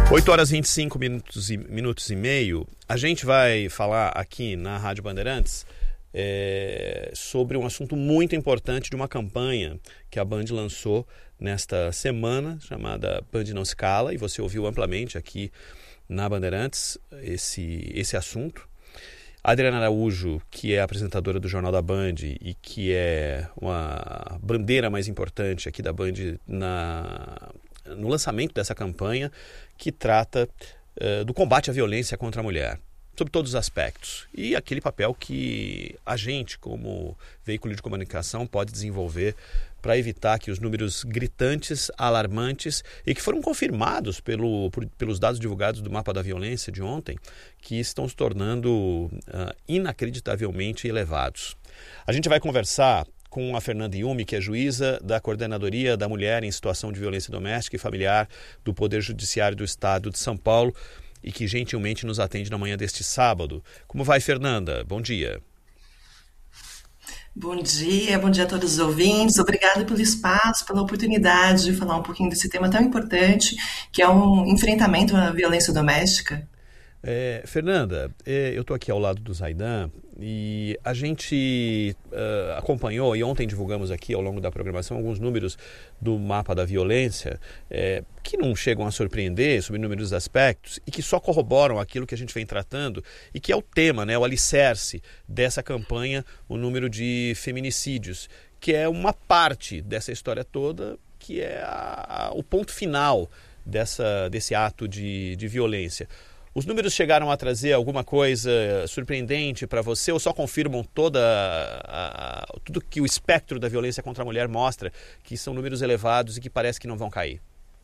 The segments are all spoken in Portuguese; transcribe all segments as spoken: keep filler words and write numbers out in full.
oito horas e vinte e cinco minutos e, minutos e meio. A gente vai falar aqui na Rádio Bandeirantes é, sobre um assunto muito importante de uma campanha que a Band lançou nesta semana, chamada Band Não Se Cala, e você ouviu amplamente aqui na Bandeirantes esse, esse assunto. A Adriana Araújo, que é apresentadora do Jornal da Band e que é uma bandeira mais importante aqui da Band na, no lançamento dessa campanha, que trata uh, do combate à violência contra a mulher, sob todos os aspectos. E aquele papel que a gente, como veículo de comunicação, pode desenvolver para evitar que os números gritantes, alarmantes e que foram confirmados pelo, por, pelos dados divulgados do Mapa da Violência de ontem, que estão se tornando uh, inacreditavelmente elevados. A gente vai conversar com a Fernanda Yumi, que é juíza da Coordenadoria da Mulher em Situação de Violência Doméstica e Familiar do Poder Judiciário do Estado de São Paulo e que gentilmente nos atende na manhã deste sábado. Como vai, Fernanda? Bom dia. Bom dia, bom dia a todos os ouvintes. Obrigada pelo espaço, pela oportunidade de falar um pouquinho desse tema tão importante, que é um enfrentamento à violência doméstica. É, Fernanda, é, eu estou aqui ao lado do Zaidan e a gente uh, acompanhou, e ontem divulgamos aqui ao longo da programação alguns números do Mapa da Violência é, que não chegam a surpreender sobre inúmeros aspectos e que só corroboram aquilo que a gente vem tratando e que é o tema, né, o alicerce dessa campanha, o número de feminicídios, que é uma parte dessa história toda, que é a, a, o ponto final dessa, desse ato de, de violência. Os números chegaram a trazer alguma coisa surpreendente para você ou só confirmam toda a, a, tudo que o espectro da violência contra a mulher mostra, que são números elevados e que parece que não vão cair?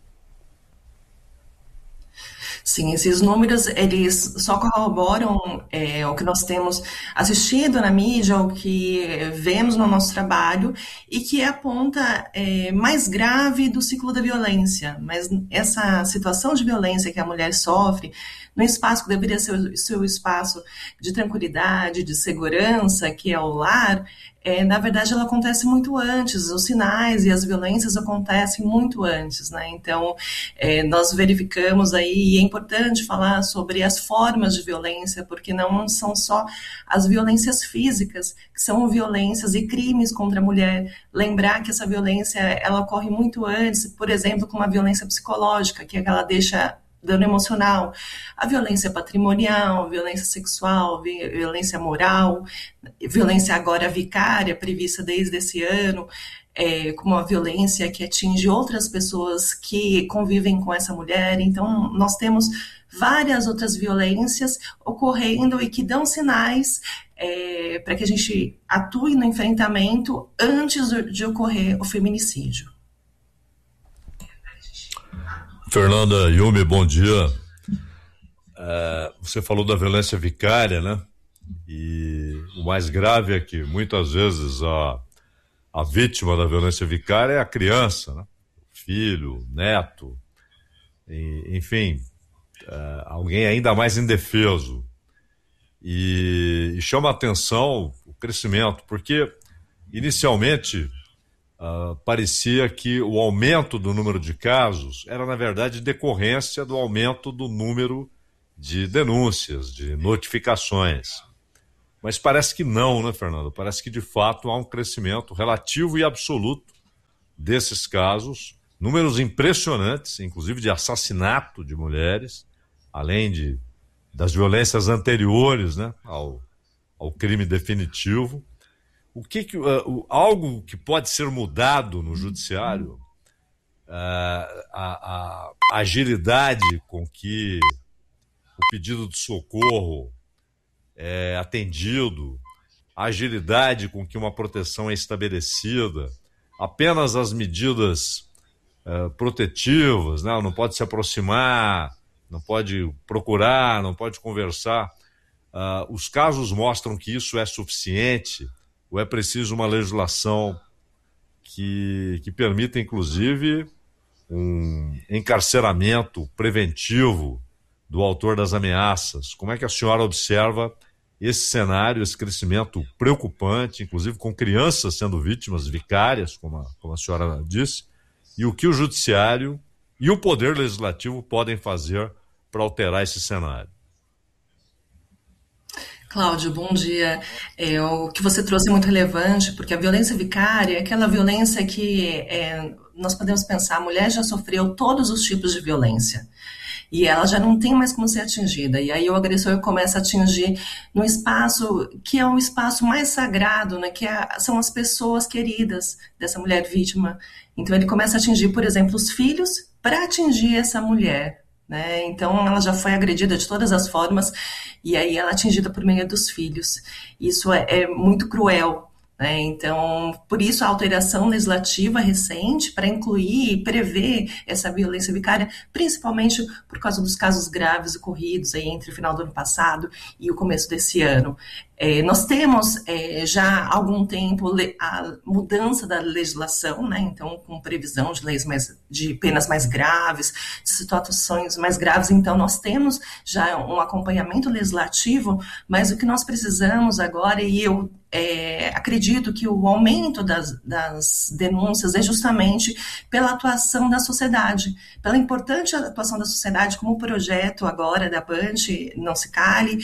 Sim, esses números, eles só corroboram é, o que nós temos assistido na mídia, o que vemos no nosso trabalho, e que é a ponta é, mais grave do ciclo da violência. Mas essa situação de violência que a mulher sofre, no espaço que deveria ser o seu espaço de tranquilidade, de segurança, que é o lar, é, na verdade ela acontece muito antes, os sinais e as violências acontecem muito antes, né? Então, é, nós verificamos aí, e é importante falar sobre as formas de violência, porque não são só as violências físicas, que são violências e crimes contra a mulher. Lembrar que essa violência, ela ocorre muito antes, por exemplo, com uma violência psicológica, que é que ela deixa dano emocional, a violência patrimonial, violência sexual, violência moral, violência agora vicária, prevista desde esse ano, é, como a violência que atinge outras pessoas que convivem com essa mulher. Então, nós temos várias outras violências ocorrendo e que dão sinais é, para que a gente atue no enfrentamento antes de ocorrer o feminicídio. Fernanda Yumi, bom dia. Uh, você falou da violência vicária, né? E o mais grave é que muitas vezes a, a vítima da violência vicária é a criança, né? O filho, o neto, e, enfim, uh, alguém ainda mais indefeso. E, e chama a atenção o crescimento, porque inicialmente Uh, parecia que o aumento do número de casos era, na verdade, decorrência do aumento do número de denúncias, de notificações. Mas parece que não, né, Fernando? Parece que, de fato, há um crescimento relativo e absoluto desses casos, números impressionantes, inclusive de assassinato de mulheres, além de, das violências anteriores, né, ao, ao crime definitivo. O que, que uh, algo que pode ser mudado no judiciário, uh, a, a agilidade com que o pedido de socorro é atendido, a agilidade com que uma proteção é estabelecida, apenas as medidas uh, protetivas, né? Não pode se aproximar, não pode procurar, não pode conversar. Uh, os casos mostram que isso é suficiente. Ou é preciso uma legislação que, que permita, inclusive, um encarceramento preventivo do autor das ameaças? Como é que a senhora observa esse cenário, esse crescimento preocupante, inclusive com crianças sendo vítimas vicárias, como a, como a senhora disse, e o que o judiciário e o Poder Legislativo podem fazer para alterar esse cenário? Cláudio, bom dia. É, o que você trouxe é muito relevante, porque a violência vicária é aquela violência que é, nós podemos pensar, a mulher já sofreu todos os tipos de violência. E ela já não tem mais como ser atingida. E aí o agressor começa a atingir no espaço que é um espaço mais sagrado, né? Que é, são as pessoas queridas dessa mulher vítima. Então ele começa a atingir, por exemplo, os filhos para atingir essa mulher. Né? Então ela já foi agredida de todas as formas e aí ela é atingida por meio dos filhos. Isso é, é muito cruel. Né? Então, por isso a alteração legislativa recente para incluir e prever essa violência vicária, principalmente por causa dos casos graves ocorridos aí entre o final do ano passado e o começo desse ano. É, nós temos é, já há algum tempo a mudança da legislação, né? Então, com previsão de leis mais, de penas mais graves, de situações mais graves. Então, nós temos já um acompanhamento legislativo, mas o que nós precisamos agora, e eu é, acredito que o aumento das, das denúncias é justamente pela atuação da sociedade, pela importante atuação da sociedade, como o projeto agora da Band, Não Se Cale,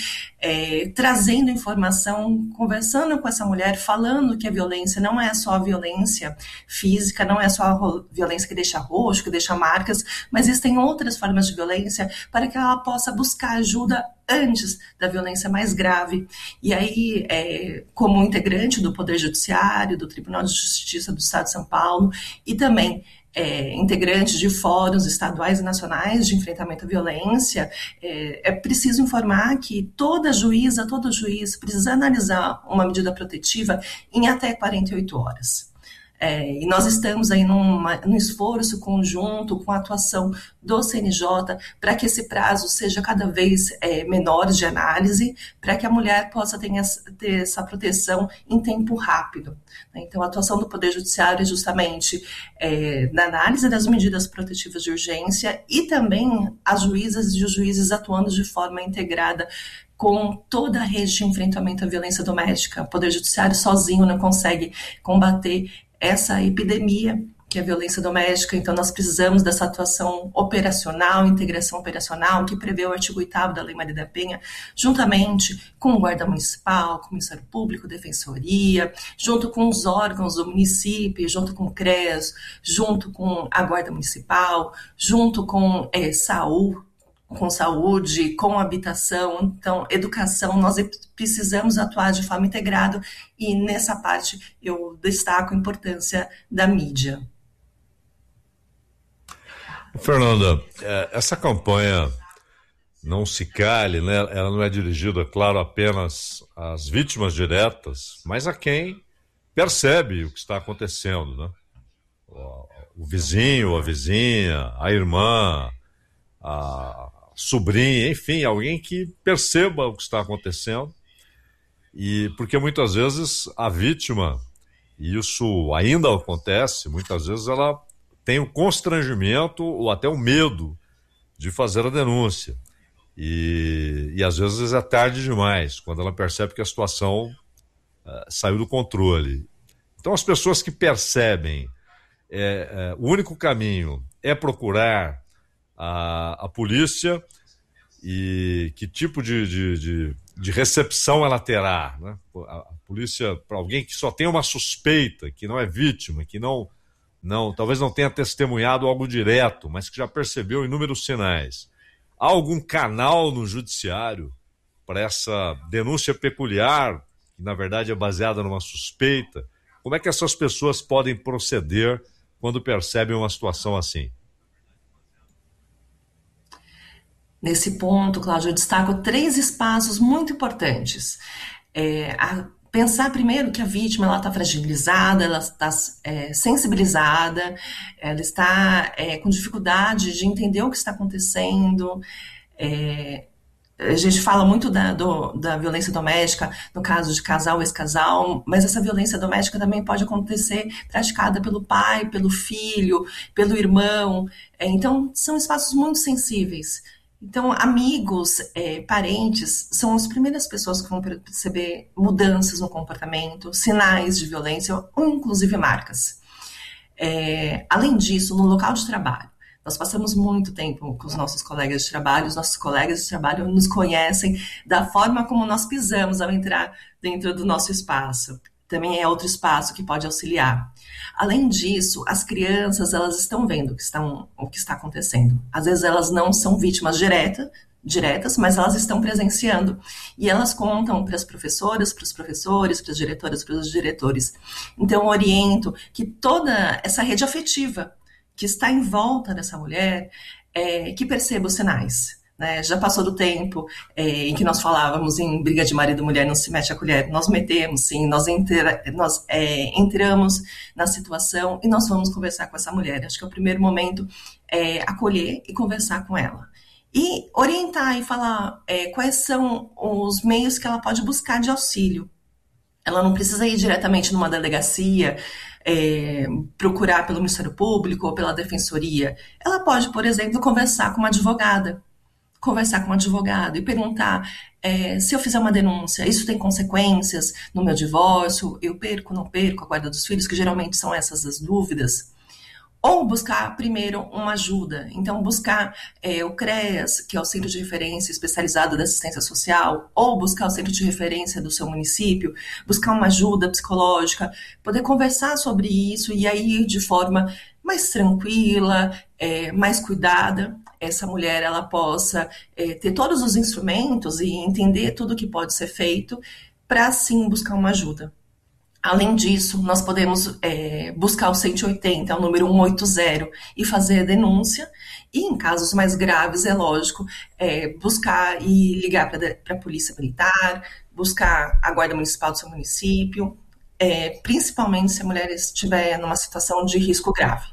é, trazendo informação, conversando com essa mulher, falando que a violência não é só a violência física, não é só a violência que deixa roxo, que deixa marcas, mas existem outras formas de violência para que ela possa buscar ajuda antes da violência mais grave. E aí, é, como integrante do Poder Judiciário, do Tribunal de Justiça do Estado de São Paulo, e também É, integrantes de fóruns estaduais e nacionais de enfrentamento à violência, é, é preciso informar que toda juíza, todo juiz precisa analisar uma medida protetiva em até quarenta e oito horas. É, e nós estamos aí numa, num esforço conjunto com a atuação do C N J para que esse prazo seja cada vez é, menor de análise, para que a mulher possa ter, ter essa proteção em tempo rápido. Então, a atuação do Poder Judiciário é justamente é, na análise das medidas protetivas de urgência e também as juízas e os juízes atuando de forma integrada com toda a rede de enfrentamento à violência doméstica. O Poder Judiciário sozinho não consegue combater essa epidemia que é a violência doméstica, então nós precisamos dessa atuação operacional, integração operacional, que prevê o artigo oitavo da Lei Maria da Penha, juntamente com o Guarda Municipal, com o Ministério Público, Defensoria, junto com os órgãos do município, junto com o CREAS, junto com a Guarda Municipal, junto com é, saúde, com saúde, com habitação, então, educação, nós precisamos atuar de forma integrada e nessa parte eu destaco a importância da mídia. Fernanda, essa campanha Não Se Cale, né, ela não é dirigida, claro, apenas às vítimas diretas, mas a quem percebe o que está acontecendo, né? O vizinho, a vizinha, a irmã, a sobrinha, enfim, alguém que perceba o que está acontecendo. E porque muitas vezes a vítima, e isso ainda acontece, muitas vezes ela tem o constrangimento ou até o medo de fazer a denúncia. E, e às vezes é tarde demais, quando ela percebe que a situação uh, saiu do controle. Então as pessoas que percebem é, é, o único caminho é procurar A, a polícia e que tipo de, de, de, de recepção ela terá, né? A, a polícia, para alguém que só tem uma suspeita, que não é vítima, que não, não, talvez não tenha testemunhado algo direto, mas que já percebeu inúmeros sinais. Há algum canal no judiciário para essa denúncia peculiar, que na verdade é baseada numa suspeita? Como é que essas pessoas podem proceder quando percebem uma situação assim? Nesse ponto, Cláudio, eu destaco três espaços muito importantes. É, a pensar primeiro que a vítima está fragilizada, ela está é, sensibilizada, ela está é, com dificuldade de entender o que está acontecendo. É, a gente fala muito da, do, da violência doméstica no caso de casal ou ex-casal, mas essa violência doméstica também pode acontecer praticada pelo pai, pelo filho, pelo irmão. É, então, são espaços muito sensíveis. Então, amigos, é, parentes, são as primeiras pessoas que vão perceber mudanças no comportamento, sinais de violência ou inclusive marcas. É, além disso, no local de trabalho, Nós passamos muito tempo com os nossos colegas de trabalho, os nossos colegas de trabalho nos conhecem da forma como nós pisamos ao entrar dentro do nosso espaço. Também é outro espaço que pode auxiliar. Além disso, as crianças, elas estão vendo o que, estão, o que está acontecendo. Às vezes elas não são vítimas direta, diretas, mas elas estão presenciando. E elas contam para as professoras, para os professores, para as diretoras, para os diretores. Então, eu oriento que toda essa rede afetiva que está em volta dessa mulher, é, que perceba os sinais. Né? Já passou do tempo é, em que nós falávamos em briga de marido e mulher, não se mete a colher. Nós metemos, sim, nós, entra, nós é, entramos na situação e nós vamos conversar com essa mulher. Acho que é o primeiro momento é acolher e conversar com ela. E orientar e falar é, quais são os meios que ela pode buscar de auxílio. Ela não precisa ir diretamente numa delegacia, é, procurar pelo Ministério Público ou pela Defensoria. Ela pode, por exemplo, conversar com uma advogada. Conversar com um advogado e perguntar é, se eu fizer uma denúncia, isso tem consequências no meu divórcio, eu perco, não perco a guarda dos filhos, que geralmente são essas as dúvidas. Ou buscar primeiro uma ajuda. Então, buscar é, o CREAS, que é o Centro de Referência Especializado da Assistência Social, ou buscar o Centro de Referência do seu município, buscar uma ajuda psicológica, poder conversar sobre isso e aí de forma mais tranquila, é, mais cuidada, essa mulher ela possa é, ter todos os instrumentos e entender tudo que pode ser feito para, sim, buscar uma ajuda. Além disso, nós podemos é, buscar o cento e oitenta, o número cento e oitenta, e fazer a denúncia. E em casos mais graves, é lógico, é, buscar e ligar para a Polícia Militar, buscar a Guarda Municipal do seu município, é, principalmente se a mulher estiver numa situação de risco grave.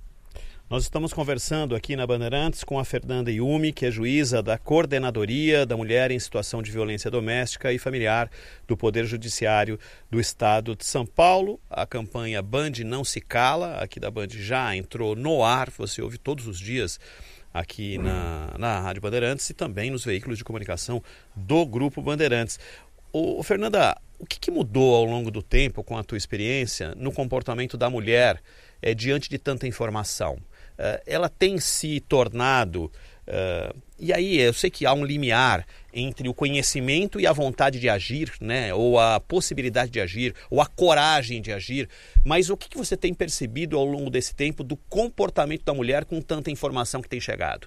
Nós estamos conversando aqui na Bandeirantes com a Fernanda Yumi, que é juíza da Coordenadoria da Mulher em Situação de Violência Doméstica e Familiar do Poder Judiciário do Estado de São Paulo. A campanha Band Não Se Cala, aqui da Band, já entrou no ar, você ouve todos os dias aqui na, na Rádio Bandeirantes e também nos veículos de comunicação do Grupo Bandeirantes. Ô, Fernanda, o que, que mudou ao longo do tempo, com a tua experiência, no comportamento da mulher é, diante de tanta informação? Ela tem se tornado, uh, e aí eu sei que há um limiar entre o conhecimento e a vontade de agir, né? Ou a possibilidade de agir, ou a coragem de agir, mas o que você tem percebido ao longo desse tempo do comportamento da mulher com tanta informação que tem chegado?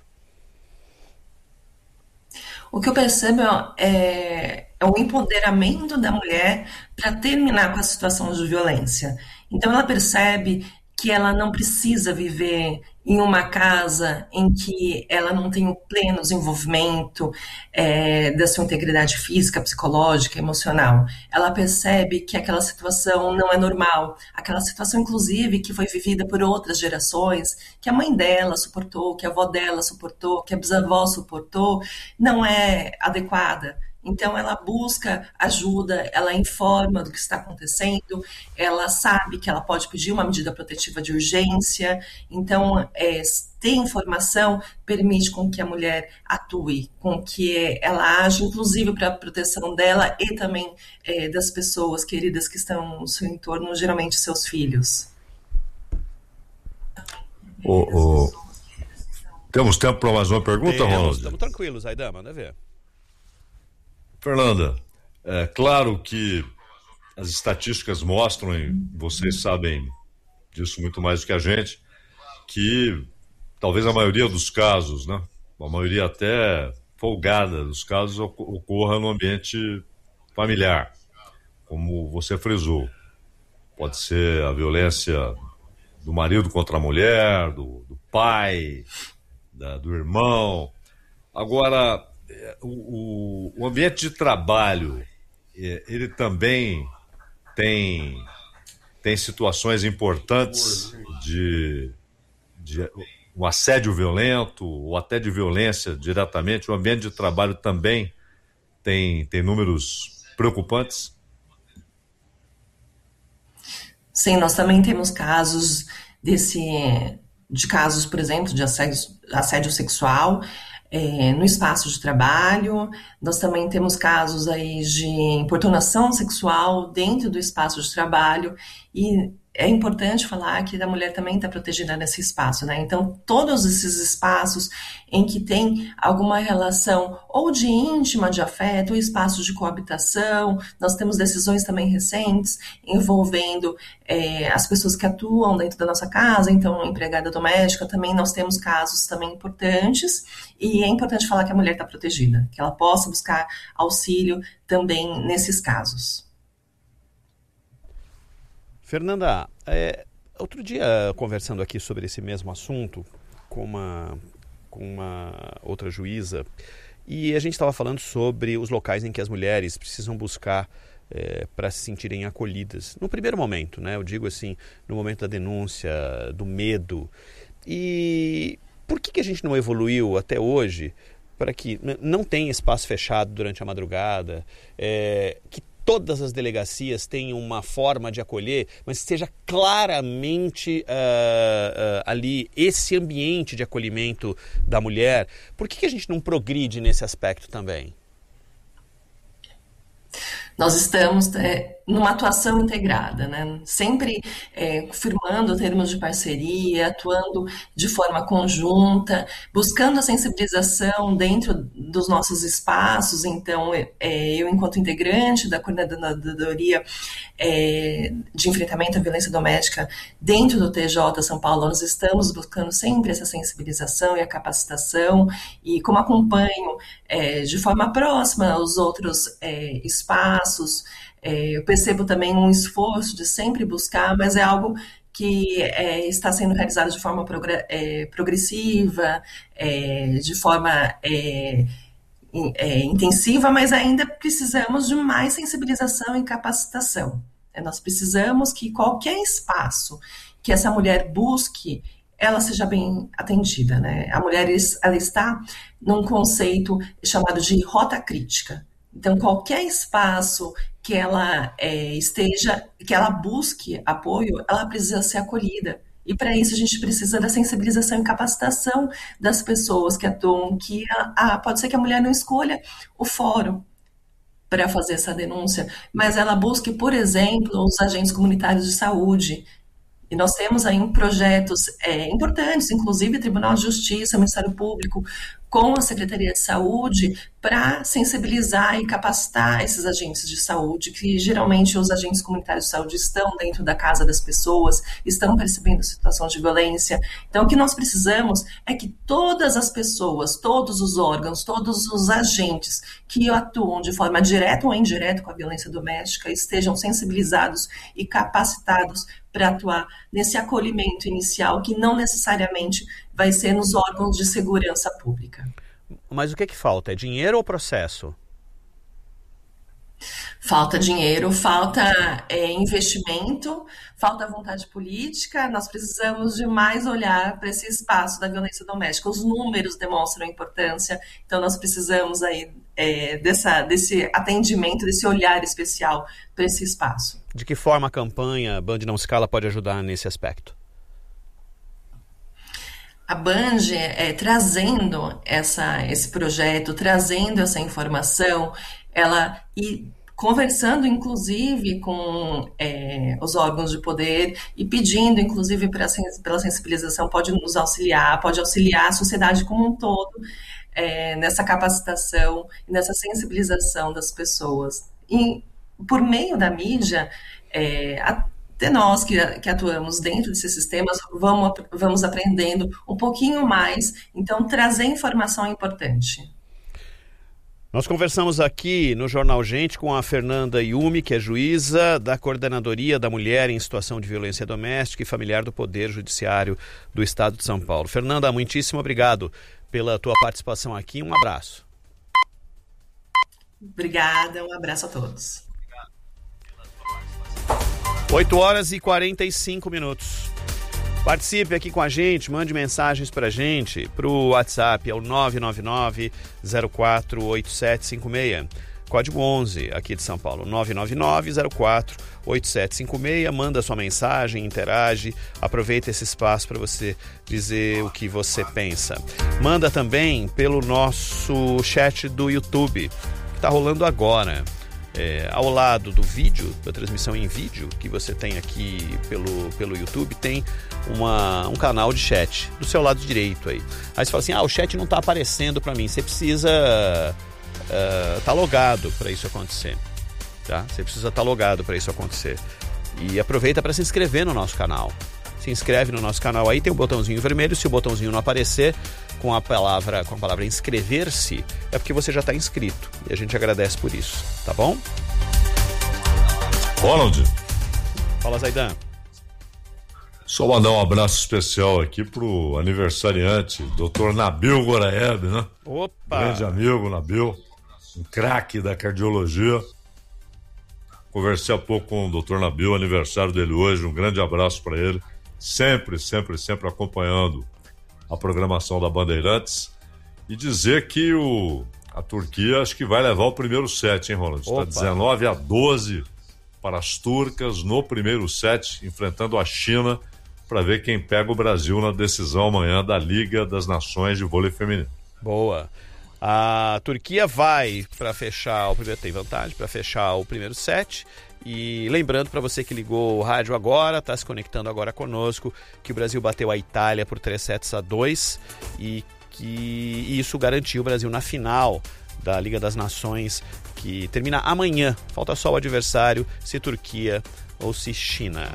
O que eu percebo é, é o empoderamento da mulher para terminar com a situação de violência. Então ela percebe que ela não precisa viver em uma casa em que ela não tem o pleno desenvolvimento é, da sua integridade física, psicológica, emocional. Ela percebe que aquela situação não é normal, aquela situação, inclusive, que foi vivida por outras gerações, que a mãe dela suportou, que a avó dela suportou, que a bisavó suportou, não é adequada. Então, ela busca ajuda, ela informa do que está acontecendo, ela sabe que ela pode pedir uma medida protetiva de urgência. Então, é, ter informação permite com que a mulher atue, com que ela age, inclusive para a proteção dela e também é, das pessoas queridas que estão no seu entorno, geralmente seus filhos. Oh, oh. Temos tempo para mais uma pergunta, Ronald? Estamos tranquilos, Aidan, manda ver. Fernanda, é claro que as estatísticas mostram, e vocês sabem disso muito mais do que a gente, que talvez a maioria dos casos, né, a maioria até folgada dos casos, ocorra no ambiente familiar, como você frisou. Pode ser a violência do marido contra a mulher, do, do pai, da, do irmão. Agora, O, o ambiente de trabalho, ele também tem, tem situações importantes de, de um assédio violento ou até de violência diretamente. O ambiente de trabalho também tem, tem números preocupantes? Sim, nós também temos casos desse, de casos, por exemplo, de assédio, assédio sexual, É, no espaço de trabalho. Nós também temos casos aí de importunação sexual dentro do espaço de trabalho, e é importante falar que a mulher também está protegida nesse espaço, né? Então, todos esses espaços em que tem alguma relação ou de íntima, de afeto, ou espaços de coabitação, nós temos decisões também recentes envolvendo é, as pessoas que atuam dentro da nossa casa, então, empregada doméstica, também nós temos casos também importantes, e é importante falar que a mulher está protegida, que ela possa buscar auxílio também nesses casos. Fernanda, é, outro dia, conversando aqui sobre esse mesmo assunto com uma, com uma outra juíza, e a gente estava falando sobre os locais em que as mulheres precisam buscar é, para se sentirem acolhidas. No primeiro momento, né, eu digo assim, no momento da denúncia, do medo. E por que, que a gente não evoluiu até hoje para que não tenha espaço fechado durante a madrugada, é, que todas as delegacias tenham uma forma de acolher, mas seja claramente uh, uh, ali esse ambiente de acolhimento da mulher? Por que, que a gente não progride nesse aspecto também? Nós estamos é, numa atuação integrada, né? Sempre é, firmando termos de parceria, atuando de forma conjunta, buscando a sensibilização dentro dos nossos espaços. Então, é, eu, enquanto integrante da Coordenadoria é, de Enfrentamento à Violência Doméstica dentro do T J São Paulo, nós estamos buscando sempre essa sensibilização e a capacitação, e como acompanho é, de forma próxima os outros é, espaços, É, eu percebo também um esforço de sempre buscar, mas é algo que é, está sendo realizado de forma progr- é, progressiva, é, de forma é, é, intensiva, mas ainda precisamos de mais sensibilização e capacitação. É, nós precisamos que qualquer espaço que essa mulher busque, ela seja bem atendida, né? A mulher, ela está num conceito chamado de rota crítica. Então, qualquer espaço que ela é, esteja, que ela busque apoio, ela precisa ser acolhida. E para isso a gente precisa da sensibilização e capacitação das pessoas que atuam, que a, a, pode ser que a mulher não escolha o fórum para fazer essa denúncia, mas ela busque, por exemplo, os agentes comunitários de saúde. E nós temos aí projetos é, importantes, inclusive Tribunal de Justiça, Ministério Público, com a Secretaria de Saúde, para sensibilizar e capacitar esses agentes de saúde, que geralmente os agentes comunitários de saúde estão dentro da casa das pessoas, estão percebendo situação de violência. Então, o que nós precisamos é que todas as pessoas, todos os órgãos, todos os agentes que atuam de forma direta ou indireta com a violência doméstica estejam sensibilizados e capacitados para atuar nesse acolhimento inicial, que não necessariamente vai ser nos órgãos de segurança pública. Mas o que que falta? É dinheiro ou processo? Falta dinheiro, falta é, investimento, falta vontade política. Nós precisamos de mais olhar para esse espaço da violência doméstica. Os números demonstram a importância, então nós precisamos aí é, dessa, desse atendimento, desse olhar especial para esse espaço. De que forma a campanha Band Não Se Cala pode ajudar nesse aspecto? A Band é, trazendo essa, esse projeto, trazendo essa informação, ela e conversando inclusive com é, os órgãos de poder e pedindo inclusive pra, pela sensibilização, pode nos auxiliar, pode auxiliar a sociedade como um todo é, nessa capacitação e nessa sensibilização das pessoas. E por meio da mídia, é, a Até nós que, que atuamos dentro desses sistemas, vamos, vamos aprendendo um pouquinho mais, então trazer informação é importante. Nós conversamos aqui no Jornal Gente com a Fernanda Yumi, que é juíza da Coordenadoria da Mulher em Situação de Violência Doméstica e Familiar do Poder Judiciário do Estado de São Paulo. Fernanda, muitíssimo obrigado pela tua participação aqui, um abraço. Obrigada, um abraço a todos. oito horas e quarenta e cinco minutos. Participe aqui com a gente, mande mensagens pra gente, pro WhatsApp, é o nove nove nove, zero quatro oito sete cinco seis, código onze aqui de São Paulo, nove nove nove, zero quatro oito sete cinco seis, manda sua mensagem, interage, aproveita esse espaço para você dizer o que você pensa. Manda também pelo nosso chat do YouTube, que está rolando agora. É, ao lado do vídeo, da transmissão em vídeo, que você tem aqui pelo, pelo YouTube, tem uma, um canal de chat do seu lado direito aí. Aí você fala assim, ah, o chat não está aparecendo para mim. Você precisa estar uh, tá logado para isso acontecer. Tá? Você precisa estar tá logado para isso acontecer. E aproveita para se inscrever no nosso canal. Se inscreve no nosso canal aí, tem um botãozinho vermelho. Se o botãozinho não aparecer com a palavra, com a palavra inscrever-se, é porque você já está inscrito. E a gente agradece por isso, tá bom? Ronald. Fala, Zaidan. Só mandar um abraço especial aqui pro aniversariante, doutor Nabil Goraeb, né? Opa! Grande amigo, Nabil, um craque da cardiologia. Conversei há pouco com o doutor Nabil, aniversário dele hoje, um grande abraço para ele. Sempre, sempre, sempre acompanhando a programação da Bandeirantes. E dizer que o, a Turquia acho que vai levar o primeiro set, hein, Ronald? Está dezenove a doze para as turcas no primeiro set, enfrentando a China, para ver quem pega o Brasil na decisão amanhã da Liga das Nações de Vôlei Feminino. Boa. A Turquia vai para fechar o primeiro, tem vantagem para fechar o primeiro set. E lembrando para você que ligou o rádio agora, está se conectando agora conosco, que o Brasil bateu a Itália por três sets a dois e que isso garantiu o Brasil na final da Liga das Nações, que termina amanhã. Falta só o adversário, se Turquia ou se China.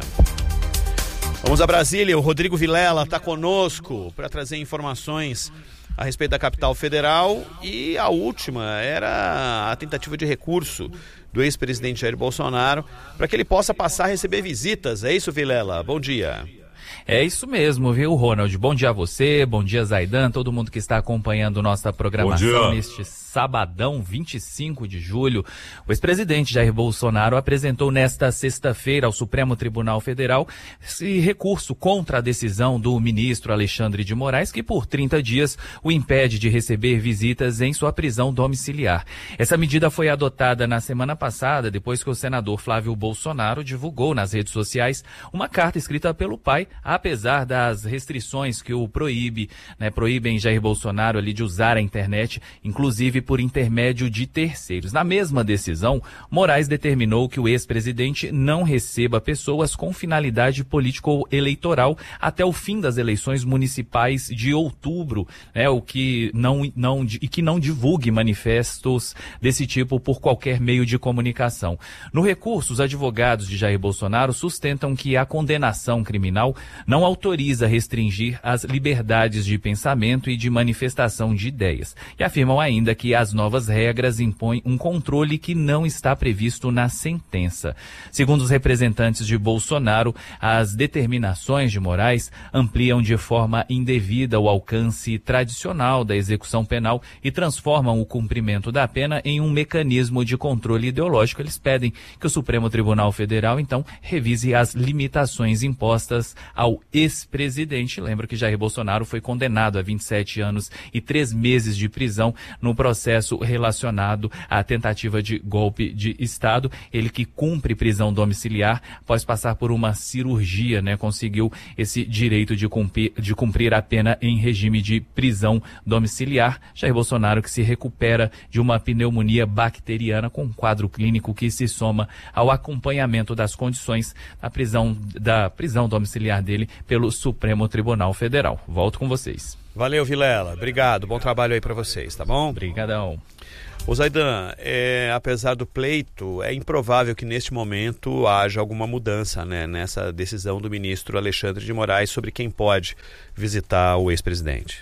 Vamos a Brasília, o Rodrigo Vilela está conosco para trazer informações a respeito da capital federal, e a última era a tentativa de recurso do ex-presidente Jair Bolsonaro para que ele possa passar a receber visitas. É isso, Vilela? Bom dia. É isso mesmo, viu, Ronald? Bom dia a você, bom dia, Zaidan, todo mundo que está acompanhando nossa programação neste sabadão, vinte e cinco de julho. O ex-presidente Jair Bolsonaro apresentou nesta sexta-feira ao Supremo Tribunal Federal esse recurso contra a decisão do ministro Alexandre de Moraes, que por trinta dias o impede de receber visitas em sua prisão domiciliar. Essa medida foi adotada na semana passada, depois que o senador Flávio Bolsonaro divulgou nas redes sociais uma carta escrita pelo pai, apesar das restrições que o proíbe, né, proíbem Jair Bolsonaro ali de usar a internet, inclusive por intermédio de terceiros. Na mesma decisão, Moraes determinou que o ex-presidente não receba pessoas com finalidade político-eleitoral até o fim das eleições municipais de outubro, né, o que não, não, e que não divulgue manifestos desse tipo por qualquer meio de comunicação. No recurso, os advogados de Jair Bolsonaro sustentam que a condenação criminal não autoriza restringir as liberdades de pensamento e de manifestação de ideias. E afirmam ainda que as novas regras impõem um controle que não está previsto na sentença. Segundo os representantes de Bolsonaro, as determinações de Moraes ampliam de forma indevida o alcance tradicional da execução penal e transformam o cumprimento da pena em um mecanismo de controle ideológico. Eles pedem que o Supremo Tribunal Federal, então, revise as limitações impostas ao ex-presidente. Lembro que Jair Bolsonaro foi condenado a vinte e sete anos e três meses de prisão no processo relacionado à tentativa de golpe de Estado. Ele que cumpre prisão domiciliar após passar por uma cirurgia, né, conseguiu esse direito de cumprir, de cumprir a pena em regime de prisão domiciliar. Jair Bolsonaro que se recupera de uma pneumonia bacteriana com um quadro clínico que se soma ao acompanhamento das condições da prisão, da prisão domiciliar dele pelo Supremo Tribunal Federal. Volto com vocês. Valeu, Vilela. Obrigado. Bom trabalho aí para vocês, tá bom? Obrigadão. Ô Zaidan, é, apesar do pleito, é improvável que neste momento haja alguma mudança, né, nessa decisão do ministro Alexandre de Moraes sobre quem pode visitar o ex-presidente.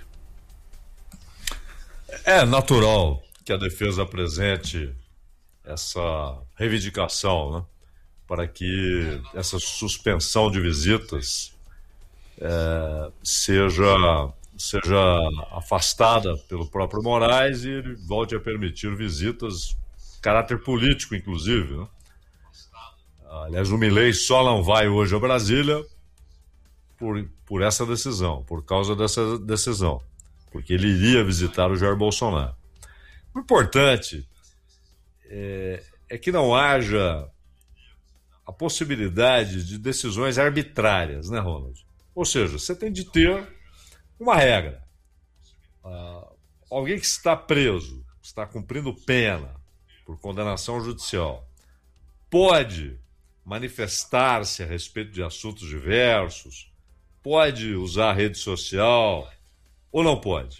É natural que a defesa apresente essa reivindicação, né, para que essa suspensão de visitas é, seja, seja afastada pelo próprio Moraes e ele volte a permitir visitas de caráter político, inclusive, né? Aliás, o Milei só não vai hoje a Brasília por, por essa decisão, por causa dessa decisão, porque ele iria visitar o Jair Bolsonaro. O importante é, é que não haja a possibilidade de decisões arbitrárias, né, Ronald? Ou seja, você tem de ter uma regra. Uh, alguém que está preso, está cumprindo pena, por condenação judicial, pode manifestar-se a respeito de assuntos diversos, pode usar a rede social ou não pode.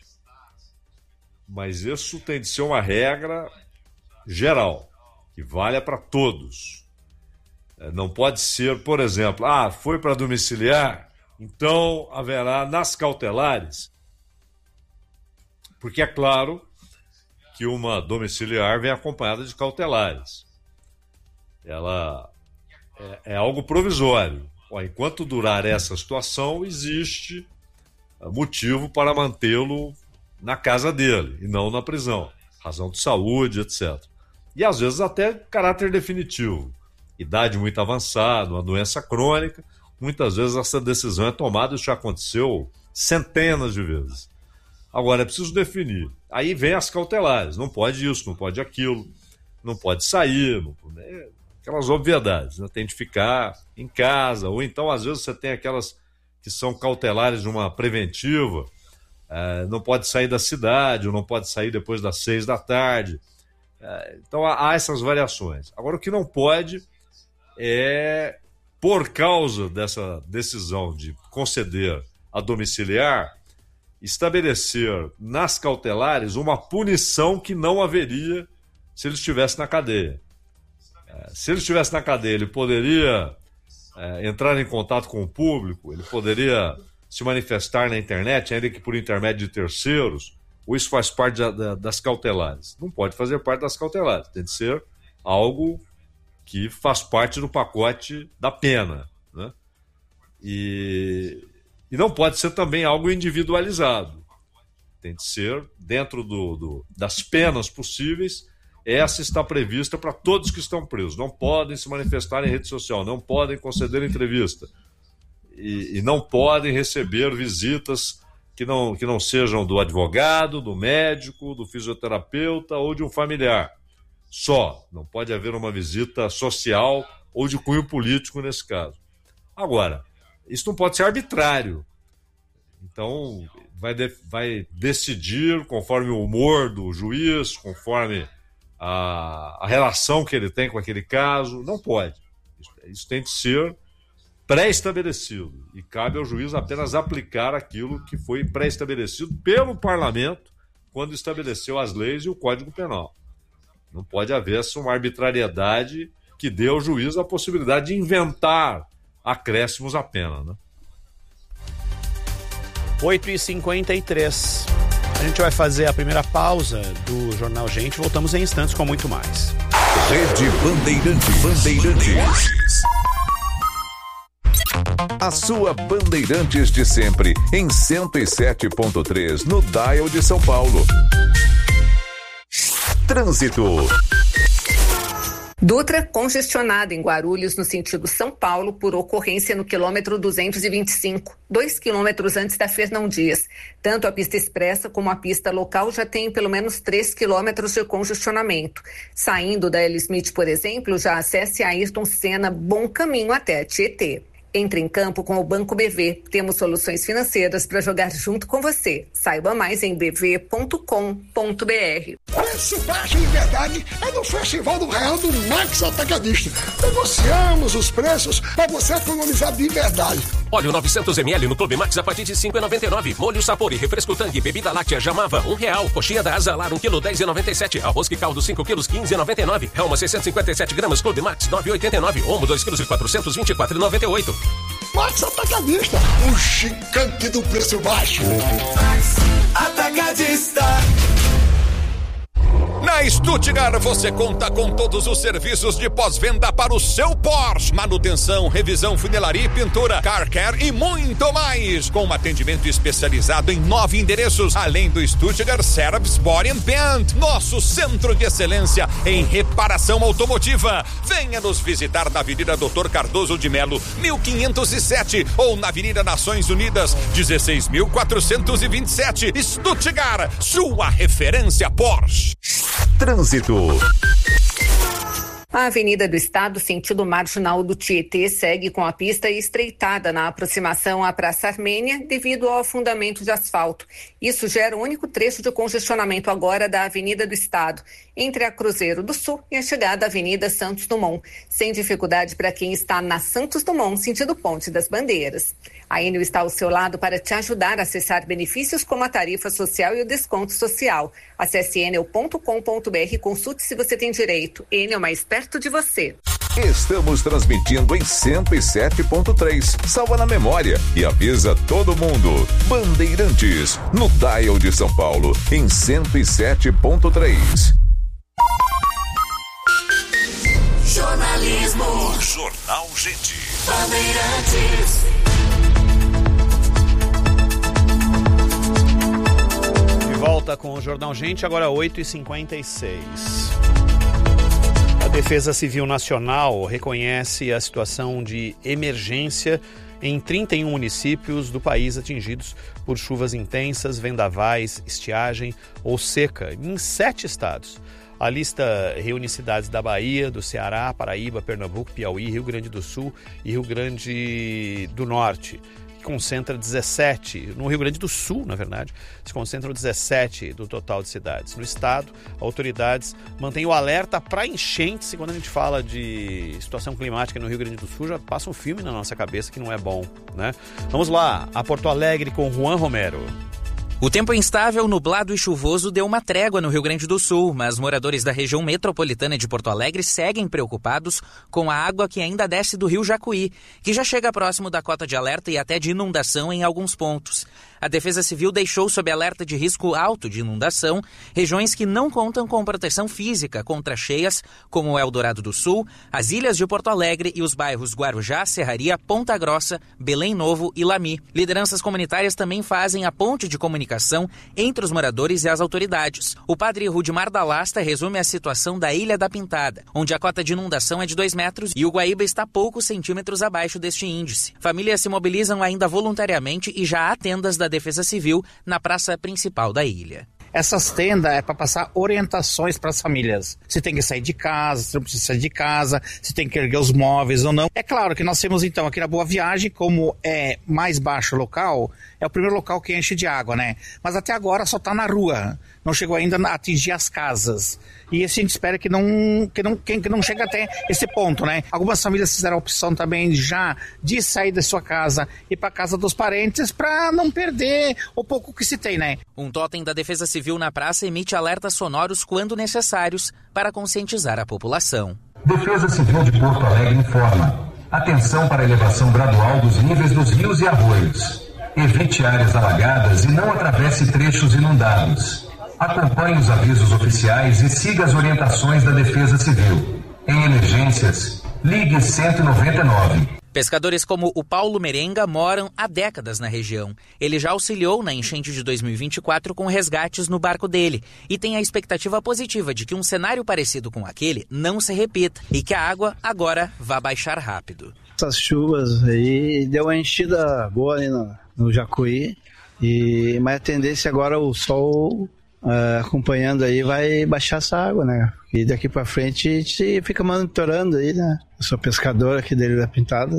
Mas isso tem de ser uma regra geral, que valha para todos. Não pode ser, por exemplo, ah, foi para domiciliar, então haverá nas cautelares. Porque é claro que uma domiciliar vem acompanhada de cautelares. Ela é, é algo provisório. Enquanto durar essa situação, existe motivo para mantê-lo na casa dele e não na prisão. Razão de saúde, etcétera. E às vezes até caráter definitivo. Idade muito avançada, uma doença crônica. Muitas vezes essa decisão é tomada, isso já aconteceu centenas de vezes. Agora é preciso definir. Aí vem as cautelares. Não pode isso, não pode aquilo, não pode sair, não pode... aquelas obviedades, né? Tem de ficar em casa, ou então às vezes você tem aquelas que são cautelares de uma preventiva, é, não pode sair da cidade, ou não pode sair depois das seis da tarde. É, então há, há essas variações. Agora o que não pode é, por causa dessa decisão de conceder a domiciliar, estabelecer nas cautelares uma punição que não haveria se ele estivesse na cadeia. Se ele estivesse na cadeia, ele poderia é, entrar em contato com o público, ele poderia se manifestar na internet, ainda que por intermédio de terceiros, ou isso faz parte da, da, das cautelares? Não pode fazer parte das cautelares, tem de ser algo que faz parte do pacote da pena, né? E, e não pode ser também algo individualizado, tem de ser dentro do, do, das penas possíveis. Essa está prevista para todos que estão presos. Não podem se manifestar em rede social, não podem conceder entrevista e, e não podem receber visitas que não, que não sejam do advogado, do médico, do fisioterapeuta ou de um familiar. Só. Não pode haver uma visita social ou de cunho político nesse caso. Agora, isso não pode ser arbitrário. Então, vai, de, vai decidir conforme o humor do juiz, conforme A, a relação que ele tem com aquele caso. Não pode. Isso, isso tem de ser pré-estabelecido e cabe ao juiz apenas aplicar aquilo que foi pré-estabelecido pelo parlamento quando estabeleceu as leis e o Código Penal. Não pode haver essa uma arbitrariedade que dê ao juiz a possibilidade de inventar acréscimos à pena, né? oito e cinquenta e três. A gente vai fazer a primeira pausa do Jornal Gente. Voltamos em instantes com muito mais. Rede Bandeirantes. Bandeirantes. A sua Bandeirantes de sempre, em cento e sete ponto três, no dial de São Paulo. Trânsito. Dutra congestionada em Guarulhos, no sentido São Paulo, por ocorrência no quilômetro duzentos e vinte e cinco, dois quilômetros antes da Fernão Dias. Tanto a pista expressa como a pista local já tem pelo menos três quilômetros de congestionamento. Saindo da L. Smith, por exemplo, já acesse a Ayrton Senna, bom caminho até Tietê. Entre em campo com o Banco B V. Temos soluções financeiras para jogar junto com você. Saiba mais em b v ponto com ponto b r. Preço baixo de verdade é no Festival do Real do Max Atacadista. Negociamos os preços para você economizar de verdade. Óleo novecentos mililitros no Clube Max a partir de cinco reais e noventa e nove centavos. Molho Sapori, refresco Tang, bebida láctea Jamava, um real. Coxinha da Azalar, um quilo, dez reais e noventa e sete centavos. Arroz que caldo, cinco quilos, quinze reais e noventa e nove centavos. Helma, seiscentos e cinquenta e sete gramas, Clube Max, nove reais e oitenta e nove centavos. Omo, dois quilos e quatrocentos e vinte e quatro reais e noventa e oito centavos. Max Atacadista, o gigante do preço baixo. Max Atacadista. Na Stuttgart você conta com todos os serviços de pós-venda para o seu Porsche. Manutenção, revisão, funilaria e pintura, car care e muito mais. Com um atendimento especializado em nove endereços, além do Stuttgart Service Body and Paint, nosso centro de excelência em reparação automotiva. Venha nos visitar na Avenida doutor Cardoso de Melo, mil quinhentos e sete, ou na Avenida Nações Unidas, dezesseis mil quatrocentos e vinte e sete. Stuttgart, sua referência Porsche. Trânsito. A Avenida do Estado, sentido marginal do Tietê, segue com a pista estreitada na aproximação à Praça Armênia devido ao afundamento de asfalto. Isso gera o único trecho de congestionamento agora da Avenida do Estado, entre a Cruzeiro do Sul e a chegada à Avenida Santos Dumont, sem dificuldade para quem está na Santos Dumont, sentido Ponte das Bandeiras. A Enel está ao seu lado para te ajudar a acessar benefícios como a tarifa social e o desconto social. Acesse enel ponto com ponto br e consulte se você tem direito. Enel, mais perto de você. Estamos transmitindo em cento e sete ponto três. Salva na memória e avisa todo mundo. Bandeirantes, no Dial de São Paulo, em cento e sete ponto três. Jornalismo. Jornal Gente. Bandeirantes. De volta com o Jornal Gente, agora oito e cinquenta e seis. A Defesa Civil Nacional reconhece a situação de emergência em trinta e um municípios do país atingidos por chuvas intensas, vendavais, estiagem ou seca, em sete estados. A lista reúne cidades da Bahia, do Ceará, Paraíba, Pernambuco, Piauí, Rio Grande do Sul e Rio Grande do Norte, que concentra dezessete, no Rio Grande do Sul, na verdade, se concentram dezessete do total de cidades. No estado, autoridades mantêm o alerta para enchentes, e quando a gente fala de situação climática no Rio Grande do Sul, já passa um filme na nossa cabeça que não é bom, né? Vamos lá, a Porto Alegre com Juan Romero. O tempo instável, nublado e chuvoso deu uma trégua no Rio Grande do Sul, mas moradores da região metropolitana de Porto Alegre seguem preocupados com a água que ainda desce do rio Jacuí, que já chega próximo da cota de alerta e até de inundação em alguns pontos. A Defesa Civil deixou sob alerta de risco alto de inundação regiões que não contam com proteção física contra cheias, como o Eldorado do Sul, as ilhas de Porto Alegre e os bairros Guarujá, Serraria, Ponta Grossa, Belém Novo e Lami. Lideranças comunitárias também fazem a ponte de comunicação entre os moradores e as autoridades. O padre Rudimar da Lasta resume a situação da Ilha da Pintada, onde a cota de inundação é de dois metros e o Guaíba está poucos centímetros abaixo deste índice. Famílias se mobilizam ainda voluntariamente e já há tendas da Defesa Civil na praça principal da ilha. Essas tendas é para passar orientações para as famílias. Se tem que sair de casa, se não precisa sair de casa, se tem que erguer os móveis ou não. É claro que nós temos então aqui na Boa Viagem, como é mais baixo o local, é o primeiro local que enche de água, né? Mas até agora só está na rua, não chegou ainda a atingir as casas. E assim a gente espera que não, que não, que não chegue até esse ponto, né? Algumas famílias fizeram a opção também já de sair da sua casa e para casa dos parentes para não perder o pouco que se tem, né? Um totem da Defesa Civil na praça emite alertas sonoros quando necessários para conscientizar a população. Defesa Civil de Porto Alegre informa: atenção para a elevação gradual dos níveis dos rios e arroios. Evite áreas alagadas e não atravesse trechos inundados. Acompanhe os avisos oficiais e siga as orientações da Defesa Civil. Em emergências, ligue cento e noventa e nove. Pescadores como o Paulo Merenga moram há décadas na região. Ele já auxiliou na enchente de dois mil e vinte e quatro com resgates no barco dele e tem a expectativa positiva de que um cenário parecido com aquele não se repita e que a água agora vá baixar rápido. Essas chuvas aí deu uma enchida boa ali no, no Jacuí, e, mas a tendência agora o sol uh, acompanhando aí vai baixar essa água, né? E daqui pra frente a gente fica monitorando aí, né? Eu sou pescador aqui dele da Pintada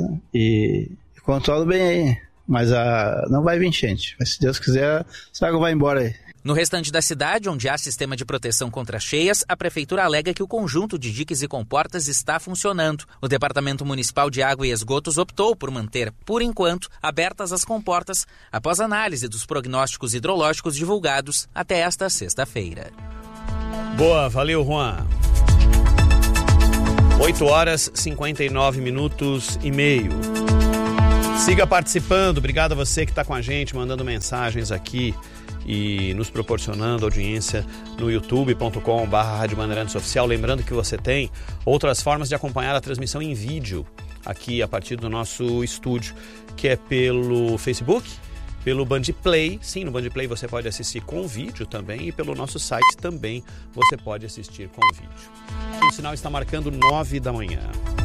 e controlo bem aí, mas uh, não vai vir enchente. Mas se Deus quiser, essa água vai embora aí. No restante da cidade, onde há sistema de proteção contra cheias, a prefeitura alega que o conjunto de diques e comportas está funcionando. O Departamento Municipal de Água e Esgotos optou por manter, por enquanto, abertas as comportas após análise dos prognósticos hidrológicos divulgados até esta sexta-feira. Boa, valeu, Juan. oito horas, cinquenta e nove minutos e meio. Siga participando, obrigado a você que está com a gente, mandando mensagens aqui e nos proporcionando audiência no youtube ponto com barra Rádio Bandeirantes Oficial. Lembrando que você tem outras formas de acompanhar a transmissão em vídeo aqui a partir do nosso estúdio, que é pelo Facebook, pelo Bandplay. Sim, no Bandplay você pode assistir com vídeo também, e pelo nosso site também você pode assistir com vídeo. O sinal está marcando nove da manhã.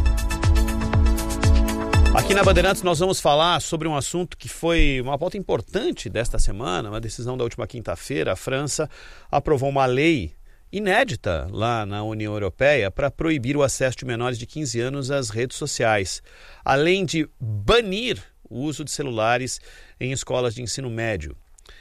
Aqui na Bandeirantes nós vamos falar sobre um assunto que foi uma pauta importante desta semana, uma decisão da última quinta-feira. A França aprovou uma lei inédita lá na União Europeia para proibir o acesso de menores de quinze anos às redes sociais, além de banir o uso de celulares em escolas de ensino médio.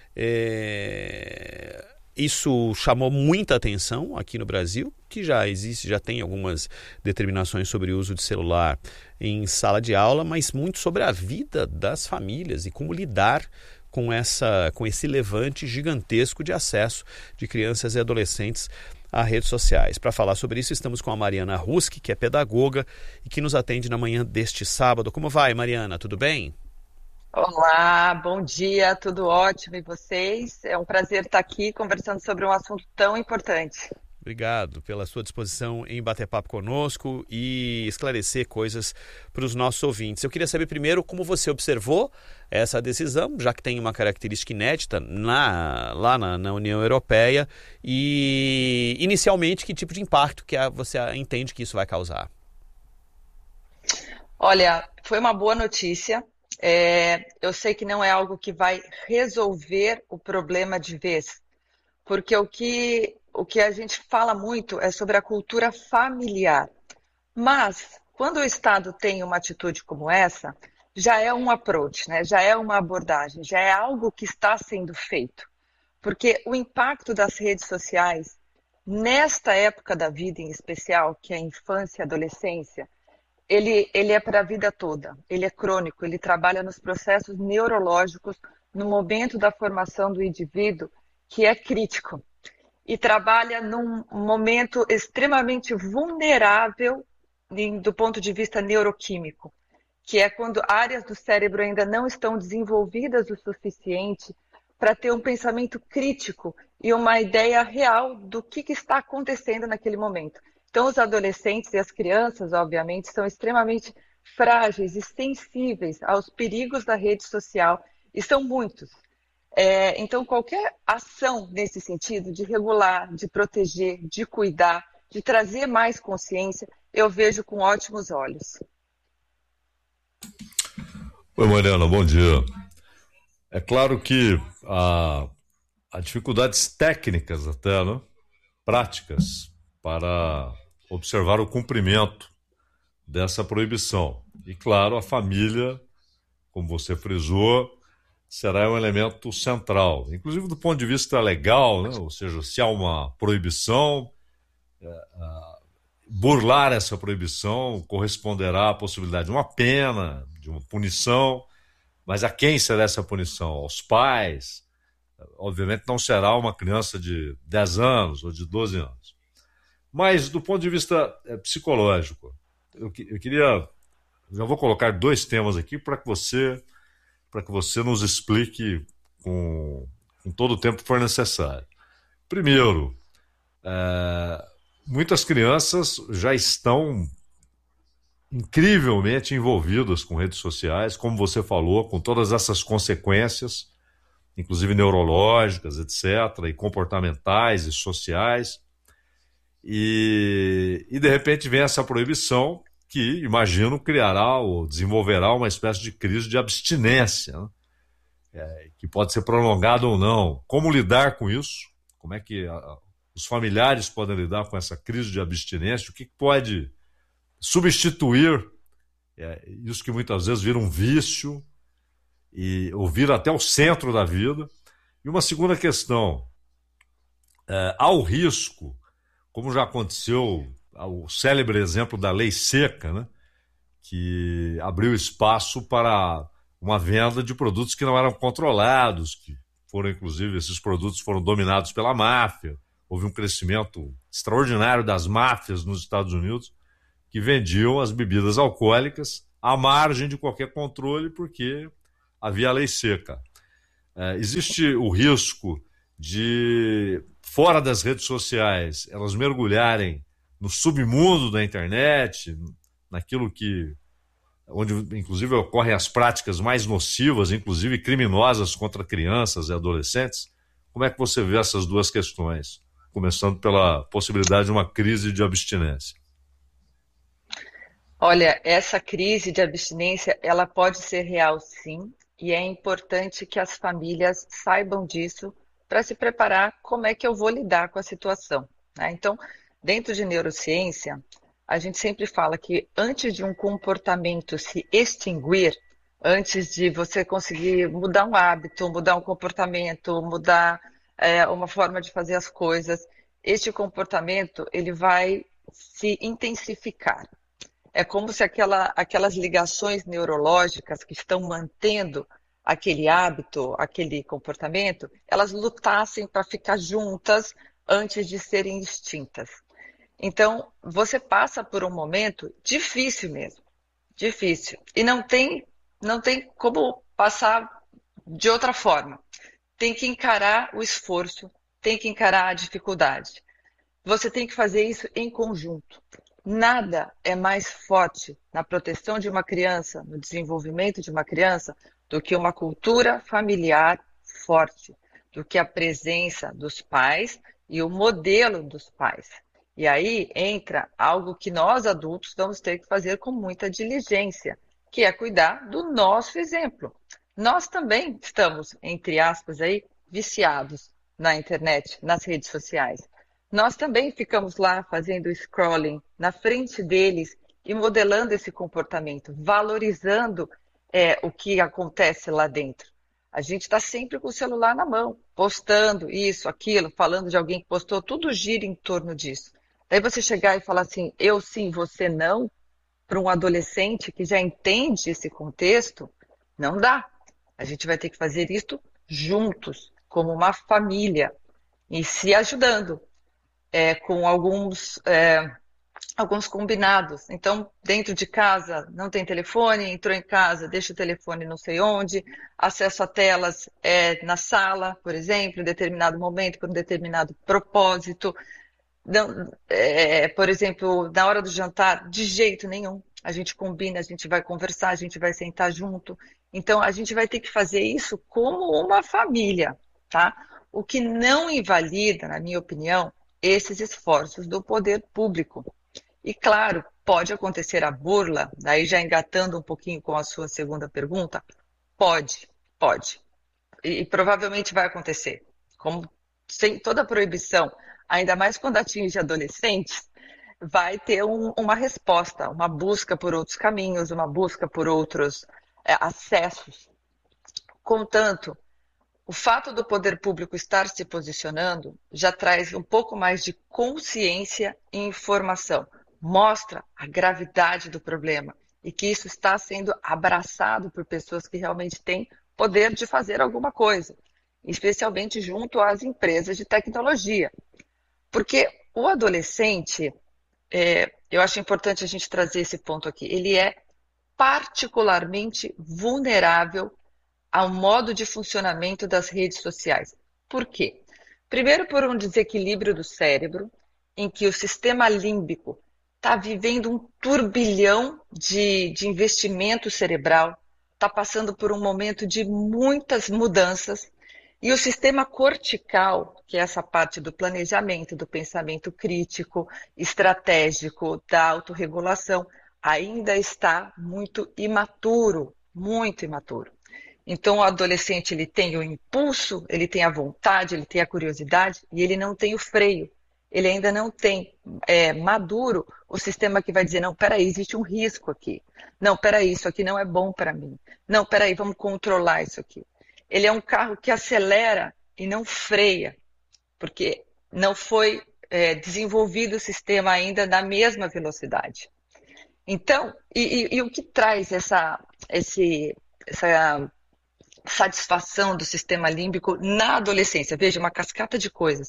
É... Isso chamou muita atenção aqui no Brasil, que já existe, já tem algumas determinações sobre o uso de celular em sala de aula, mas muito sobre a vida das famílias e como lidar com, essa, com esse levante gigantesco de acesso de crianças e adolescentes a redes sociais. Para falar sobre isso, estamos com a Mariana Ruski, que é pedagoga e que nos atende na manhã deste sábado. Como vai, Mariana? Tudo bem? Olá, bom dia, tudo ótimo, e vocês? É um prazer estar aqui conversando sobre um assunto tão importante. Obrigado pela sua disposição em bater papo conosco e esclarecer coisas para os nossos ouvintes. Eu queria saber primeiro como você observou essa decisão, já que tem uma característica inédita na, lá na, na União Europeia, e inicialmente que tipo de impacto que a, você entende que isso vai causar? Olha, foi uma boa notícia. É, eu sei que não é algo que vai resolver o problema de vez, porque o que, o que a gente fala muito é sobre a cultura familiar. Mas, quando o Estado tem uma atitude como essa, já é um approach, né? Já é uma abordagem, já é algo que está sendo feito. Porque o impacto das redes sociais, nesta época da vida em especial, que é a infância e a adolescência, Ele, ele é para a vida toda, ele é crônico, ele trabalha nos processos neurológicos no momento da formação do indivíduo, que é crítico, e trabalha num momento extremamente vulnerável do ponto de vista neuroquímico, que é quando áreas do cérebro ainda não estão desenvolvidas o suficiente para ter um pensamento crítico e uma ideia real do que, que está acontecendo naquele momento. Então, os adolescentes e as crianças, obviamente, são extremamente frágeis e sensíveis aos perigos da rede social, e são muitos. É, então, qualquer ação nesse sentido, de regular, de proteger, de cuidar, de trazer mais consciência, eu vejo com ótimos olhos. Oi, Mariana, bom dia. É claro que há, há dificuldades técnicas até, né? Práticas, para observar o cumprimento dessa proibição. E, claro, a família, como você frisou, será um elemento central. Inclusive do ponto de vista legal, né? Ou seja, se há uma proibição, é, é, burlar essa proibição corresponderá à possibilidade de uma pena, de uma punição, mas a quem será essa punição? Aos pais? Obviamente não será uma criança de dez anos ou de doze anos. Mas, do ponto de vista é, psicológico, eu, eu queria... Já vou colocar dois temas aqui para que você, para que você nos explique com, com todo o tempo que for necessário. Primeiro, é, muitas crianças já estão incrivelmente envolvidas com redes sociais, como você falou, com todas essas consequências, inclusive neurológicas, etcétera, e comportamentais e sociais. E, e de repente vem essa proibição que, imagino, criará ou desenvolverá uma espécie de crise de abstinência, né? É, que pode ser prolongada ou não. Como lidar com isso? Como é que a, os familiares podem lidar com essa crise de abstinência? O que pode substituir é, isso que muitas vezes vira um vício e, ou vira até o centro da vida? E uma segunda questão, é, há o risco, como já aconteceu, o célebre exemplo da lei seca, né, que abriu espaço para uma venda de produtos que não eram controlados, que foram, inclusive, esses produtos foram dominados pela máfia. Houve um crescimento extraordinário das máfias nos Estados Unidos, que vendiam as bebidas alcoólicas à margem de qualquer controle, porque havia a lei seca. É, existe o risco de, fora das redes sociais, elas mergulharem no submundo da internet, naquilo que, onde inclusive ocorrem as práticas mais nocivas, inclusive criminosas contra crianças e adolescentes. Como é que você vê essas duas questões? Começando pela possibilidade de uma crise de abstinência. Olha, essa crise de abstinência, ela pode ser real, sim, e é importante que as famílias saibam disso para se preparar como é que eu vou lidar com a situação. né? Então, dentro de neurociência, a gente sempre fala que antes de um comportamento se extinguir, antes de você conseguir mudar um hábito, mudar um comportamento, mudar é, uma forma de fazer as coisas, este comportamento ele vai se intensificar. É como se aquela, aquelas ligações neurológicas que estão mantendo aquele hábito, aquele comportamento, elas lutassem para ficar juntas antes de serem extintas. Então, você passa por um momento difícil mesmo, difícil. E não tem, não tem como passar de outra forma. Tem que encarar o esforço, tem que encarar a dificuldade. Você tem que fazer isso em conjunto. Nada é mais forte na proteção de uma criança, no desenvolvimento de uma criança, do que uma cultura familiar forte, do que a presença dos pais e o modelo dos pais. E aí entra algo que nós adultos vamos ter que fazer com muita diligência, que é cuidar do nosso exemplo. Nós também estamos, entre aspas, aí, viciados na internet, nas redes sociais. Nós também ficamos lá fazendo scrolling na frente deles e modelando esse comportamento, valorizando é, o que acontece lá dentro. A gente está sempre com o celular na mão, postando isso, aquilo, falando de alguém que postou, tudo gira em torno disso. Daí você chegar e falar assim, eu sim, você não, para um adolescente que já entende esse contexto, não dá. A gente vai ter que fazer isso juntos, como uma família, e se ajudando, é, com alguns, é, alguns combinados. Então, dentro de casa, não tem telefone, entrou em casa, deixa o telefone não sei onde, acesso a telas é, na sala, por exemplo, em determinado momento, por um determinado propósito. Não, é, por exemplo, na hora do jantar, de jeito nenhum. A gente combina, a gente vai conversar, a gente vai sentar junto. Então, a gente vai ter que fazer isso como uma família, tá? O que não invalida, na minha opinião, esses esforços do poder público. E, claro, pode acontecer a burla, daí já engatando um pouquinho com a sua segunda pergunta, pode, pode. E, e provavelmente vai acontecer. Como sem toda proibição, ainda mais quando atinge adolescentes, vai ter um, uma resposta, uma busca por outros caminhos, uma busca por outros é, acessos. Contanto, o fato do poder público estar se posicionando já traz um pouco mais de consciência e informação. Mostra a gravidade do problema e que isso está sendo abraçado por pessoas que realmente têm poder de fazer alguma coisa, especialmente junto às empresas de tecnologia. Porque o adolescente, é, eu acho importante a gente trazer esse ponto aqui, ele é particularmente vulnerável ao modo de funcionamento das redes sociais. Por quê? Primeiro, por um desequilíbrio do cérebro, em que o sistema límbico está vivendo um turbilhão de, de investimento cerebral, está passando por um momento de muitas mudanças, e o sistema cortical, que é essa parte do planejamento, do pensamento crítico, estratégico, da autorregulação, ainda está muito imaturo, muito imaturo. Então, o adolescente ele tem o impulso, ele tem a vontade, ele tem a curiosidade e ele não tem o freio. Ele ainda não tem é, maduro o sistema que vai dizer, não, peraí, existe um risco aqui. Não, peraí, isso aqui não é bom para mim. Não, peraí, vamos controlar isso aqui. Ele é um carro que acelera e não freia, porque não foi é, desenvolvido o sistema ainda na mesma velocidade. Então, e, e, e o que traz essa, esse, essa satisfação do sistema límbico na adolescência? Veja, uma cascata de coisas.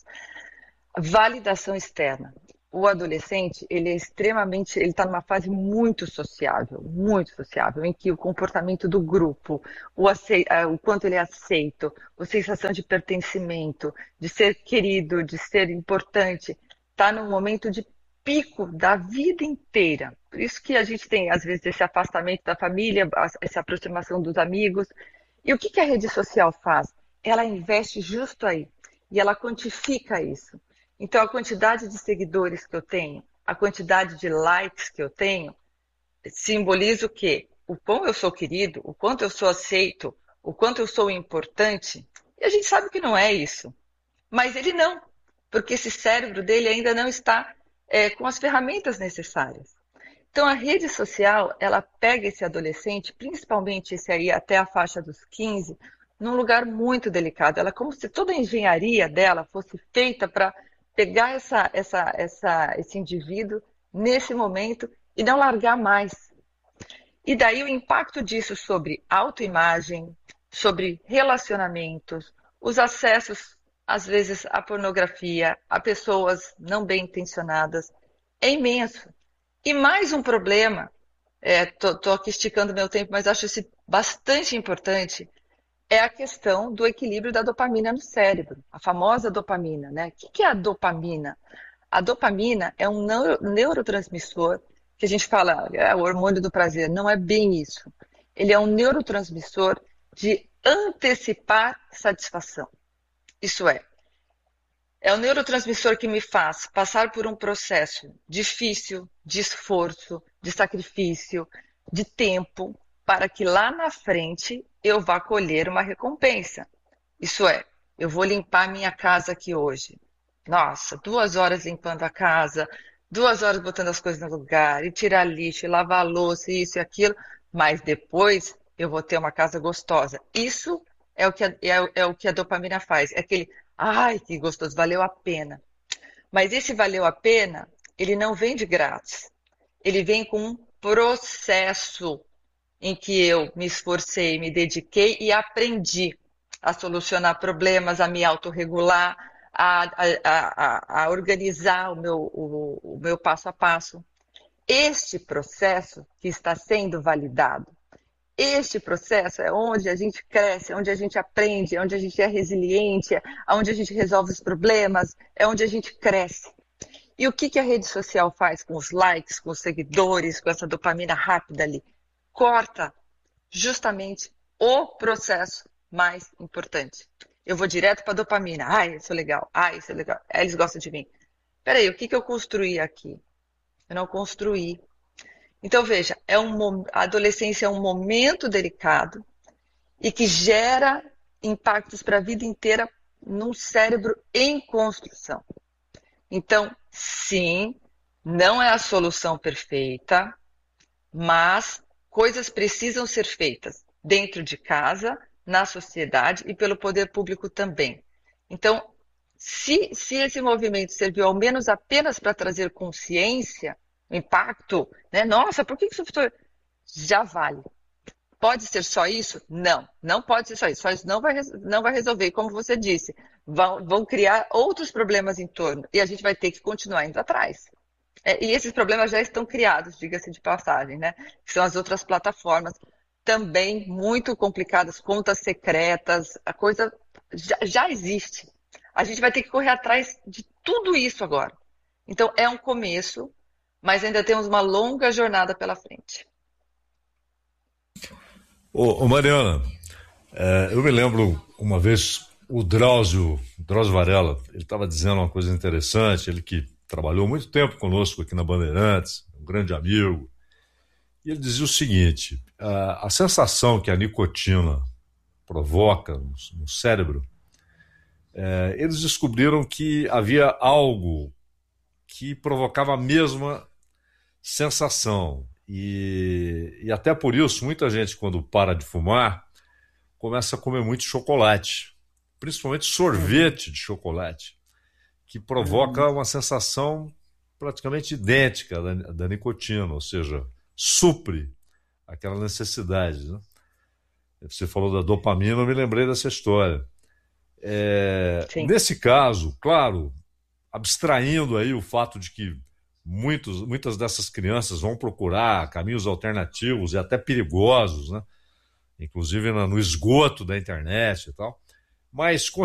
Validação externa. O adolescente, ele é extremamente, ele está numa fase muito sociável, muito sociável, em que o comportamento do grupo, o, acei, o quanto ele é aceito, a sensação de pertencimento, de ser querido, de ser importante, está num momento de pico da vida inteira. Por isso que a gente tem, às vezes, esse afastamento da família, essa aproximação dos amigos. E o que, que a rede social faz? Ela investe justo aí, e ela quantifica isso. Então, a quantidade de seguidores que eu tenho, a quantidade de likes que eu tenho, simboliza o quê? O quão eu sou querido, o quanto eu sou aceito, o quanto eu sou importante. E a gente sabe que não é isso. Mas ele não. porque esse cérebro dele ainda não está é, com as ferramentas necessárias. Então, a rede social, ela pega esse adolescente, principalmente esse aí até a faixa dos quinze, num lugar muito delicado. Ela é como se toda a engenharia dela fosse feita para pegar essa, essa, essa, esse indivíduo nesse momento e não largar mais. E daí o impacto disso sobre autoimagem, sobre relacionamentos, os acessos, às vezes, à pornografia, a pessoas não bem intencionadas, é imenso. E mais um problema, estou é, aqui esticando meu tempo, mas acho isso bastante importante, é a questão do equilíbrio da dopamina no cérebro, a famosa dopamina, né? O que, que é a dopamina? A dopamina é um neuro, neurotransmissor que a gente fala, é o hormônio do prazer, não é bem isso. Ele é um neurotransmissor de antecipar satisfação. Isso é, é o neurotransmissor que me faz passar por um processo difícil, de esforço, de sacrifício, de tempo, para que lá na frente eu vá colher uma recompensa. Isso é, eu vou limpar minha casa aqui hoje. Nossa, duas horas limpando a casa, duas horas botando as coisas no lugar, e tirar lixo, e lavar a louça, isso e aquilo, mas depois eu vou ter uma casa gostosa. Isso é o que a, é, é o que a dopamina faz, é aquele, ai, que gostoso, valeu a pena. Mas esse valeu a pena, ele não vem de grátis, ele vem com um processo em que eu me esforcei, me dediquei e aprendi a solucionar problemas, a me autorregular, A, a, a, a organizar o meu, o, o meu passo a passo. Este processo que está sendo validado, este processo é onde a gente cresce, é onde a gente aprende, é onde a gente é resiliente, é onde a gente resolve os problemas, é onde a gente cresce. E o que, que a rede social faz com os likes, com os seguidores, com essa dopamina rápida ali? Corta justamente o processo mais importante. Eu vou direto para a dopamina. Ai, isso é legal. Ai, isso é legal. Eles gostam de mim. Peraí, o que, que eu construí aqui? Eu não construí. Então, veja, é um, a adolescência é um momento delicado e que gera impactos para a vida inteira num cérebro em construção. Então, sim, não é a solução perfeita, mas coisas precisam ser feitas dentro de casa, na sociedade e pelo poder público também. Então, se, se esse movimento serviu ao menos apenas para trazer consciência, impacto, né? Nossa, por que isso já vale? Pode ser só isso? Não, não pode ser só isso. Só isso não vai, não vai resolver. Como você disse, vão, vão criar outros problemas em torno e a gente vai ter que continuar indo atrás. É, e esses problemas já estão criados, diga-se de passagem, né? Que são as outras plataformas, também muito complicadas, contas secretas, a coisa já, já existe. A gente vai ter que correr atrás de tudo isso agora. Então, é um começo, mas ainda temos uma longa jornada pela frente. Ô, ô Mariana, é, eu me lembro uma vez o Drauzio, Drauzio Varela, ele estava dizendo uma coisa interessante, ele que trabalhou muito tempo conosco aqui na Bandeirantes, um grande amigo, e ele dizia o seguinte, a, a sensação que a nicotina provoca no, no cérebro, é, eles descobriram que havia algo que provocava a mesma sensação. E, e até por isso, muita gente, quando para de fumar, começa a comer muito chocolate, principalmente sorvete de chocolate, que provoca uma sensação praticamente idêntica da, da nicotina, ou seja, supre aquela necessidade, né? Você falou da dopamina, eu me lembrei dessa história. É, nesse caso, claro, abstraindo aí o fato de que muitos, muitas dessas crianças vão procurar caminhos alternativos e até perigosos, né? Inclusive no esgoto da internet e tal, mas